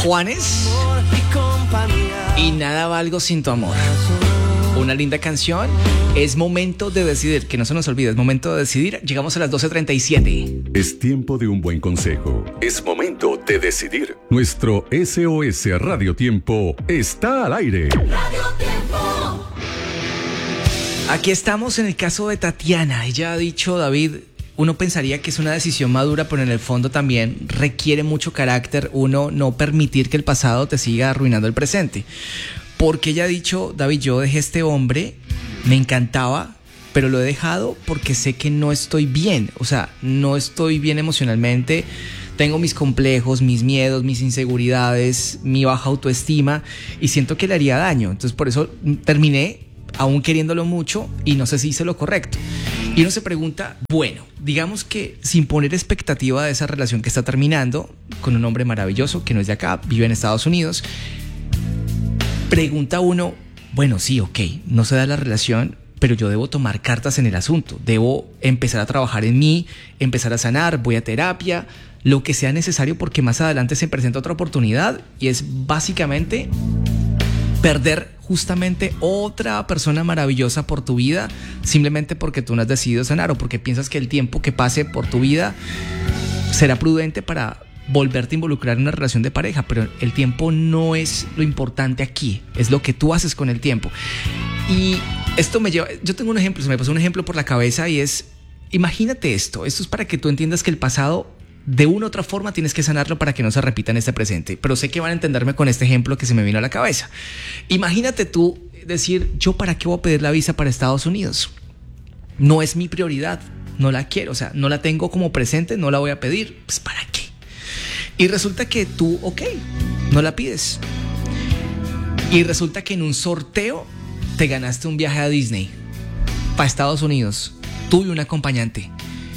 Juanes y Nada valgo sin tu amor. Una linda canción. Es momento de decidir, que no se nos olvide, es momento de decidir. Llegamos a las 12:37. Es tiempo de un buen consejo. Es momento de decidir. Nuestro SOS Radio Tiempo está al aire. Radio Tiempo. Aquí estamos en el caso de Tatiana. Ella ha dicho, David, uno pensaría que es una decisión madura, pero en el fondo también requiere mucho carácter, uno no permitir que el pasado te siga arruinando el presente. Porque ella ha dicho, David, yo dejé este hombre, me encantaba, pero lo he dejado porque sé que no estoy bien. O sea, no estoy bien emocionalmente, tengo mis complejos, mis miedos, mis inseguridades, mi baja autoestima y siento que le haría daño. Entonces por eso terminé aún queriéndolo mucho y no sé si hice lo correcto. Y uno se pregunta, bueno, digamos que sin poner expectativa de esa relación que está terminando con un hombre maravilloso que no es de acá, vive en Estados Unidos, pregunta uno, bueno, sí, ok, no se da la relación, pero yo debo tomar cartas en el asunto, debo empezar a trabajar en mí, empezar a sanar, voy a terapia, lo que sea necesario porque más adelante se presenta otra oportunidad y es básicamente perder justamente otra persona maravillosa por tu vida simplemente porque tú no has decidido sanar o porque piensas que el tiempo que pase por tu vida será prudente para volverte a involucrar en una relación de pareja, pero el tiempo no es lo importante aquí, es lo que tú haces con el tiempo. Y esto me lleva, yo tengo un ejemplo, se me pasó un ejemplo por la cabeza y es, imagínate esto es para que tú entiendas que el pasado de una u otra forma tienes que sanarlo para que no se repita en este presente, pero sé que van a entenderme con este ejemplo que se me vino a la cabeza. Imagínate tú decir, ¿yo para qué voy a pedir la visa para Estados Unidos? No es mi prioridad, no la quiero, o sea, no la tengo como presente, no la voy a pedir, pues ¿para qué? Y resulta que tú, ok, no la pides. Y resulta que en un sorteo te ganaste un viaje a Disney para Estados Unidos, tú y un acompañante.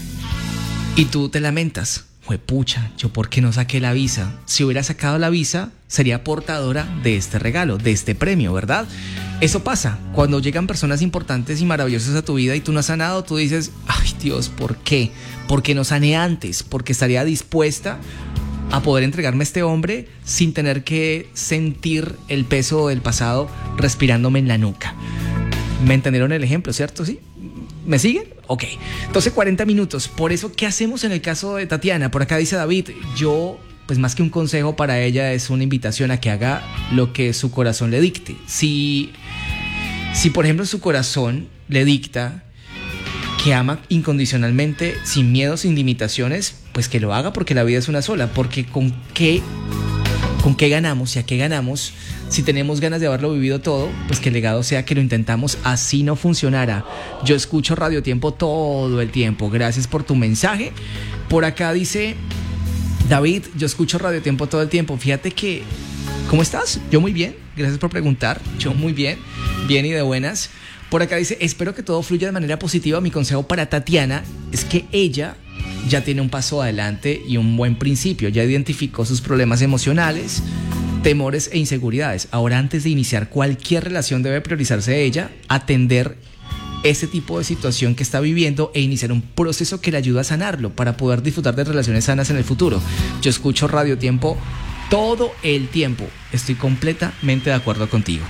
Y tú te lamentas, juepucha, ¿yo por qué no saqué la visa? Si hubiera sacado la visa, sería portadora de este regalo, de este premio, ¿verdad? Eso pasa, cuando llegan personas importantes y maravillosas a tu vida y tú no has sanado, tú dices, ay Dios, ¿por qué? ¿Por qué no sané antes? Porque estaría dispuesta a poder entregarme a este hombre sin tener que sentir el peso del pasado respirándome en la nuca. ¿Me entendieron el ejemplo, cierto? ¿Sí? ¿Me siguen? Ok. Entonces 40 minutos. Por eso, ¿qué hacemos en el caso de Tatiana? Por acá dice David, yo, pues más que un consejo para ella, es una invitación a que haga lo que su corazón le dicte. Si por ejemplo su corazón le dicta que ama incondicionalmente, sin miedo, sin limitaciones, pues que lo haga porque la vida es una sola. Porque ¿con qué ganamos y a qué ganamos si tenemos ganas de haberlo vivido todo? Pues que el legado sea que lo intentamos, así no funcionara. Yo escucho Radio Tiempo todo el tiempo. Gracias por tu mensaje. Por acá dice David, yo escucho Radio Tiempo todo el tiempo. Fíjate que, ¿cómo estás? Yo muy bien, gracias por preguntar. Yo muy bien, bien y de buenas. Por acá dice, espero que todo fluya de manera positiva. Mi consejo para Tatiana es que ella ya tiene un paso adelante y un buen principio. Ya identificó sus problemas emocionales, temores e inseguridades. Ahora, antes de iniciar cualquier relación, debe priorizarse ella, atender ese tipo de situación que está viviendo e iniciar un proceso que le ayude a sanarlo para poder disfrutar de relaciones sanas en el futuro. Yo escucho Radio Tiempo todo el tiempo. Estoy completamente de acuerdo contigo.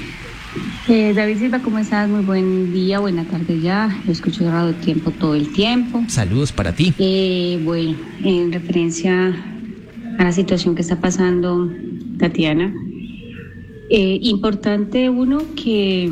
David Silva, ¿cómo estás? Muy buen día, buena tarde ya. Yo escucho Radio Tiempo todo el tiempo. Saludos para ti. Bueno, en referencia a la situación que está pasando Tatiana, importante uno que,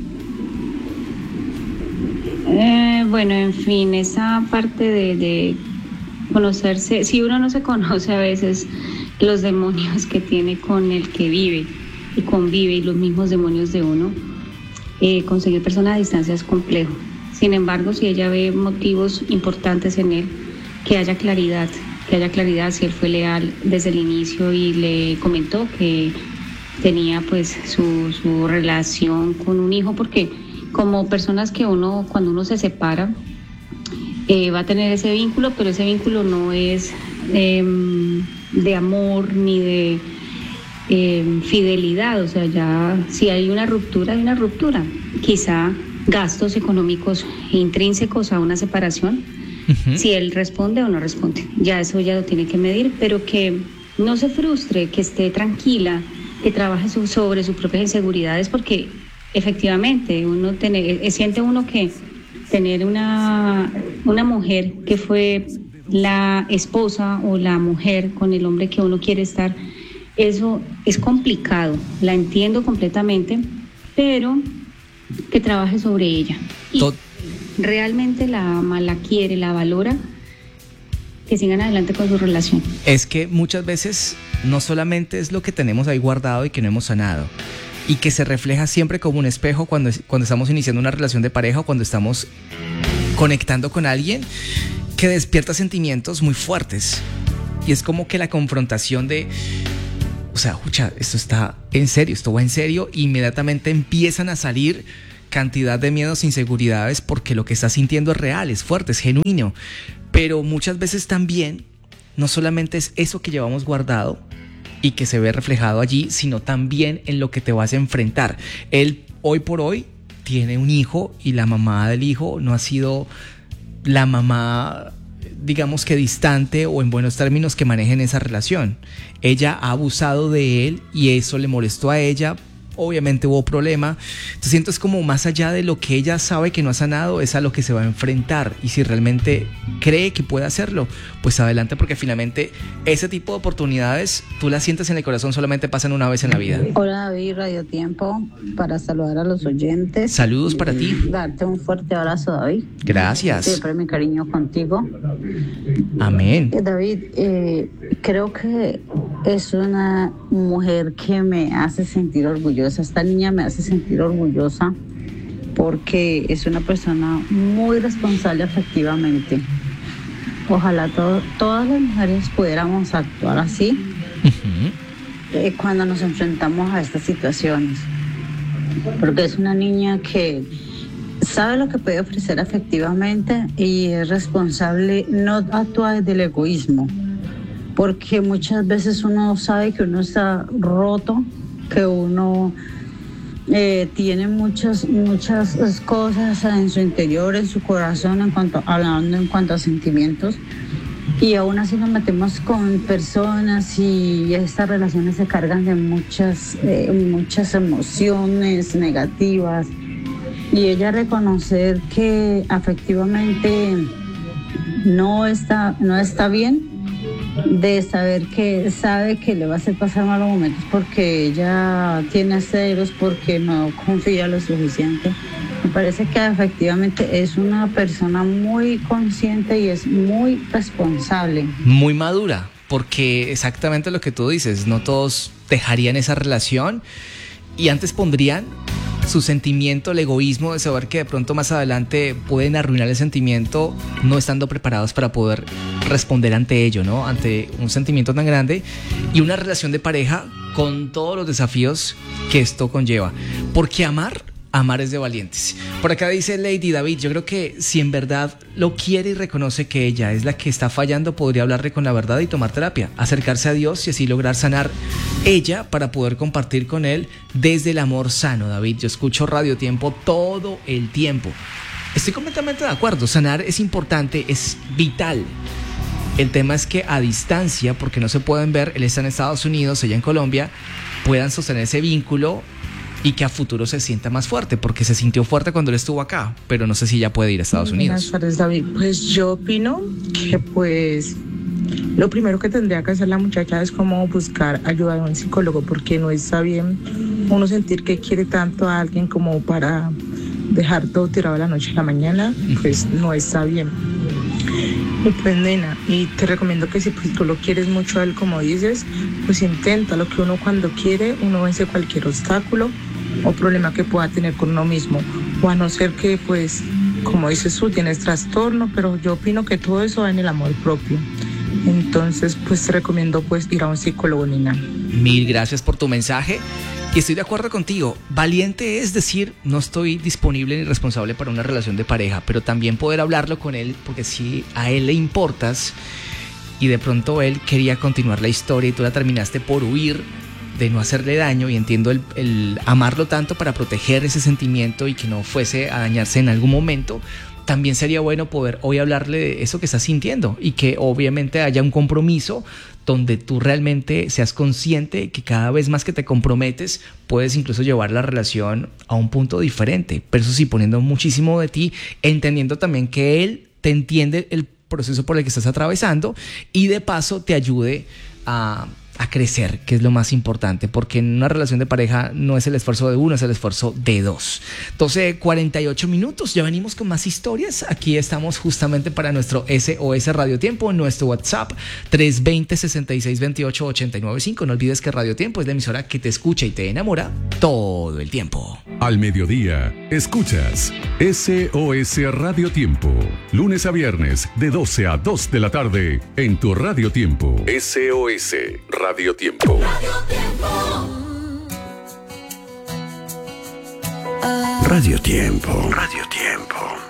bueno, en fin, esa parte de conocerse, si uno no se conoce a veces los demonios que tiene con el que vive y convive y los mismos demonios de uno, conseguir personas a distancia es complejo. Sin embargo, si ella ve motivos importantes en él, que haya claridad si él fue leal desde el inicio y le comentó que tenía pues su relación con un hijo, porque como personas que uno, cuando uno se separa, va a tener ese vínculo, pero ese vínculo no es de amor ni de fidelidad. O sea, ya si hay una ruptura, quizá gastos económicos intrínsecos a una separación, si él responde o no responde, ya eso ya lo tiene que medir, pero que no se frustre, que esté tranquila, que trabaje sobre sus propias inseguridades, porque efectivamente siente uno que tener una mujer que fue la esposa o la mujer con el hombre que uno quiere estar, eso es complicado, la entiendo completamente, pero que trabaje sobre ella. Y realmente la ama, la quiere, la valora, que sigan adelante con su relación. Es que muchas veces no solamente es lo que tenemos ahí guardado y que no hemos sanado, y que se refleja siempre como un espejo cuando estamos iniciando una relación de pareja o cuando estamos conectando con alguien que despierta sentimientos muy fuertes. Y es como que la confrontación de, o sea, esto está en serio, esto va en serio, inmediatamente empiezan a salir cantidad de miedos, inseguridades, porque lo que estás sintiendo es real, es fuerte, es genuino. Pero muchas veces también no solamente es eso que llevamos guardado y que se ve reflejado allí, sino también en lo que te vas a enfrentar. Él hoy por hoy tiene un hijo y la mamá del hijo no ha sido la mamá, digamos que distante o en buenos términos, que manejen esa relación. Ella ha abusado de él y eso le molestó a ella. Obviamente hubo problema. Entonces siento es como más allá de lo que ella sabe que no ha sanado, es a lo que se va a enfrentar. Y si realmente cree que puede hacerlo, pues adelante, porque finalmente ese tipo de oportunidades tú las sientes en el corazón, solamente pasan una vez en la vida. Hola David, Radio Tiempo, para saludar a los oyentes. Saludos para ti. Darte un fuerte abrazo, David. Gracias. Siempre mi cariño contigo. Amén. David, creo que es una mujer que me hace sentir orgullosa. Esta niña me hace sentir orgullosa porque es una persona muy responsable afectivamente. Ojalá todas las mujeres pudiéramos actuar así cuando nos enfrentamos a estas situaciones, porque es una niña que sabe lo que puede ofrecer afectivamente y es responsable, no actúa desde el egoísmo, porque muchas veces uno sabe que uno está roto, que uno tiene muchas cosas en su interior, en su corazón, hablando en cuanto a sentimientos, y aún así nos metemos con personas y estas relaciones se cargan de muchas emociones negativas, y ella reconocer que afectivamente no está bien, de saber que sabe que le va a hacer pasar malos momentos porque ella tiene celos, porque no confía lo suficiente. Me parece que efectivamente es una persona muy consciente y es muy responsable. Muy madura, porque exactamente lo que tú dices, no todos dejarían esa relación y antes pondrían su sentimiento, el egoísmo de saber que de pronto más adelante pueden arruinar el sentimiento, no estando preparados para poder responder ante ello, ¿no? Ante un sentimiento tan grande y una relación de pareja con todos los desafíos que esto conlleva. Porque amar es de valientes. Por acá dice Lady David, yo creo que si en verdad lo quiere y reconoce que ella es la que está fallando, podría hablarle con la verdad y tomar terapia, acercarse a Dios y así lograr sanar ella para poder compartir con él desde el amor sano. David, yo escucho Radio Tiempo todo el tiempo. Estoy completamente de acuerdo, sanar es importante, es vital. El tema es que a distancia, porque no se pueden ver, él está en Estados Unidos, ella en Colombia, puedan sostener ese vínculo y que a futuro se sienta más fuerte, porque se sintió fuerte cuando él estuvo acá, pero no sé si ya puede ir a Estados Unidos. Buenas tardes, David. Pues yo opino que pues lo primero que tendría que hacer la muchacha es como buscar ayuda de un psicólogo, porque no está bien uno sentir que quiere tanto a alguien como para dejar todo tirado de la noche a la mañana, pues no está bien. Y pues nena, y te recomiendo que si pues, tú lo quieres mucho a él como dices, pues intenta lo que uno cuando quiere, uno vence cualquier obstáculo o problema que pueda tener con uno mismo, o a no ser que pues, como dices tú, tienes trastorno, pero yo opino que todo eso va en el amor propio. Entonces pues te recomiendo pues ir a un psicólogo, nena. Mil gracias por tu mensaje. Y estoy de acuerdo contigo, valiente es decir, no estoy disponible ni responsable para una relación de pareja, pero también poder hablarlo con él, porque si a él le importas y de pronto él quería continuar la historia y tú la terminaste por huir de no hacerle daño, y entiendo el amarlo tanto para proteger ese sentimiento y que no fuese a dañarse en algún momento, también sería bueno poder hoy hablarle de eso que estás sintiendo y que obviamente haya un compromiso donde tú realmente seas consciente que cada vez más que te comprometes puedes incluso llevar la relación a un punto diferente, pero eso sí, poniendo muchísimo de ti, entendiendo también que él te entiende el proceso por el que estás atravesando y de paso te ayude a crecer, que es lo más importante, porque en una relación de pareja no es el esfuerzo de uno, es el esfuerzo de dos. 12:48 minutos, ya venimos con más historias. Aquí estamos justamente para nuestro SOS Radio Tiempo, nuestro WhatsApp 320-6628-895. No olvides que Radio Tiempo es la emisora que te escucha y te enamora todo el tiempo. Al mediodía, escuchas SOS Radio Tiempo. Lunes a viernes, de 12 a 2 de la tarde, en tu Radio Tiempo. SOS Radio Tiempo. Radio Tiempo. Radio Tiempo.